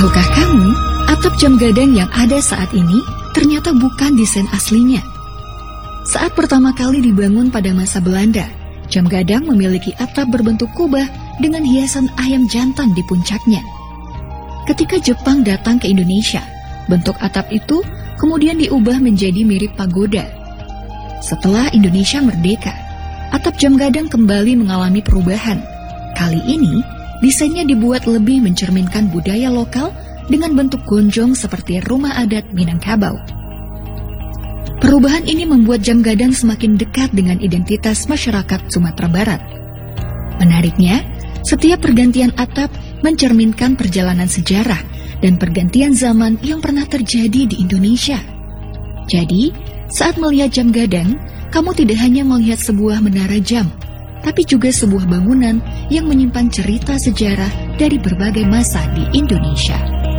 Tahukah kamu, atap jam gadang yang ada saat ini ternyata bukan desain aslinya. Saat pertama kali dibangun pada masa Belanda, jam gadang memiliki atap berbentuk kubah dengan hiasan ayam jantan di puncaknya. Ketika Jepang datang ke Indonesia, bentuk atap itu kemudian diubah menjadi mirip pagoda. Setelah Indonesia merdeka, atap jam gadang kembali mengalami perubahan. Kali ini, desainnya dibuat lebih mencerminkan budaya lokal dengan bentuk gonjong seperti rumah adat Minangkabau. Perubahan ini membuat jam gadang semakin dekat dengan identitas masyarakat Sumatera Barat. Menariknya, setiap pergantian atap mencerminkan perjalanan sejarah dan pergantian zaman yang pernah terjadi di Indonesia. Jadi, saat melihat jam gadang, kamu tidak hanya melihat sebuah menara jam, tapi juga sebuah bangunan yang menyimpan cerita sejarah dari berbagai masa di Indonesia.